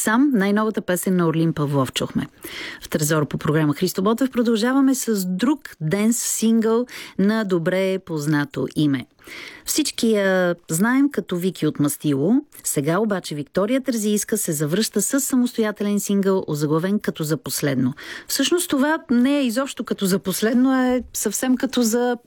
Сам, най-новата песен на Орлин Павлов чухме. В Трезор по програма Христо Ботев продължаваме с друг денс сингъл на добре познато име. Всички я знаем като Вики от Мастило. Сега обаче Виктория Терзийска се завръща с самостоятелен сингъл, озаглавен като за последно. Всъщност това не е изобщо като за последно, е съвсем като за